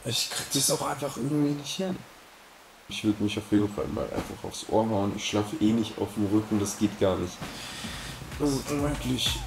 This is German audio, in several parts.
Ich krieg das auch einfach irgendwie nicht hin. Ich würde mich auf jeden Fall mal einfach aufs Ohr hauen. Ich schlafe eh nicht auf dem Rücken, das geht gar nicht. Das ist unmöglich.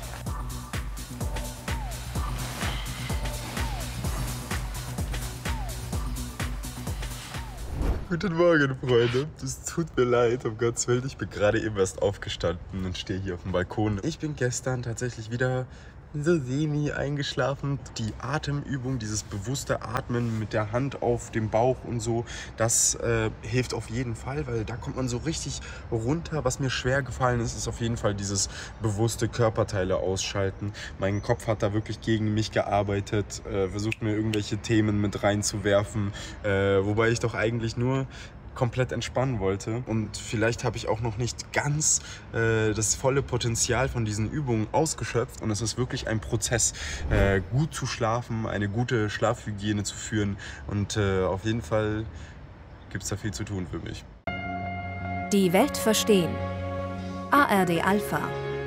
Guten Morgen, Freunde. Das tut mir leid, um Gottes Willen. Ich bin gerade eben erst aufgestanden und stehe hier auf dem Balkon. Ich bin gestern tatsächlich wieder so semi eingeschlafen. Die Atemübung, dieses bewusste Atmen mit der Hand auf dem Bauch und so, das hilft auf jeden Fall, weil da kommt man so richtig runter. Was mir schwer gefallen ist, ist auf jeden Fall dieses bewusste Körperteile ausschalten. Mein Kopf hat da wirklich gegen mich gearbeitet, versucht mir irgendwelche Themen mit reinzuwerfen, wobei ich doch eigentlich nur komplett entspannen wollte. Und vielleicht habe ich auch noch nicht ganz das volle Potenzial von diesen Übungen ausgeschöpft. Und es ist wirklich ein Prozess, gut zu schlafen, eine gute Schlafhygiene zu führen. Und auf jeden Fall gibt es da viel zu tun für mich. Die Welt verstehen. ARD Alpha.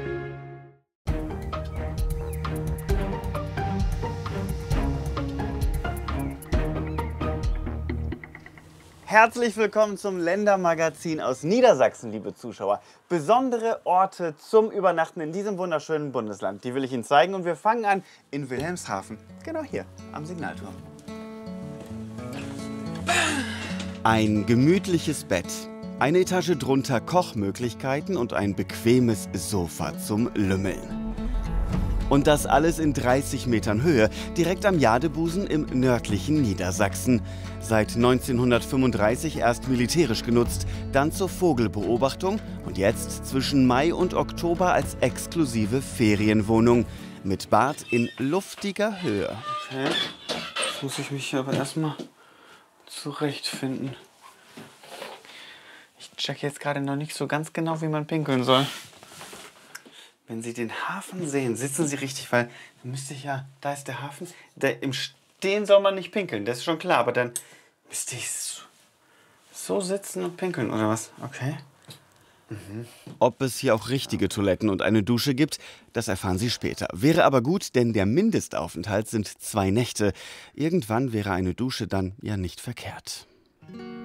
Herzlich willkommen zum Ländermagazin aus Niedersachsen, liebe Zuschauer. Besondere Orte zum Übernachten in diesem wunderschönen Bundesland, die will ich Ihnen zeigen. Und wir fangen an in Wilhelmshaven, genau hier am Signalturm. Ein gemütliches Bett, eine Etage drunter Kochmöglichkeiten und ein bequemes Sofa zum Lümmeln. Und das alles in 30 Metern Höhe, direkt am Jadebusen im nördlichen Niedersachsen. Seit 1935 erst militärisch genutzt, dann zur Vogelbeobachtung und jetzt zwischen Mai und Oktober als exklusive Ferienwohnung. Mit Bad in luftiger Höhe. Okay, jetzt muss ich mich aber erstmal zurechtfinden. Ich check jetzt gerade noch nicht so ganz genau, wie man pinkeln soll. Wenn Sie den Hafen sehen, sitzen Sie richtig, weil dann müsste ich ja, da ist der Hafen, im Stehen soll man nicht pinkeln, das ist schon klar, aber dann müsste ich so sitzen und pinkeln, oder was? Okay. Ob es hier auch richtige Toiletten und eine Dusche gibt, das erfahren Sie später. Wäre aber gut, denn der Mindestaufenthalt sind 2 Nächte. Irgendwann wäre eine Dusche dann ja nicht verkehrt.